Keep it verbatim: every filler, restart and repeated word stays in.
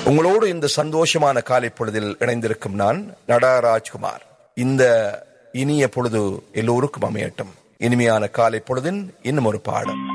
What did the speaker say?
உங்களோடு இந்த சந்தோஷமான காலை பொழுதில் இணைந்திருக்கும் நான் நடா ராஜ்குமார். இந்த இனிய பொழுது எல்லோருக்கும் அமையட்டும். இனிமையான காலை பொழுதின் இன்னும் ஒரு பாடம்.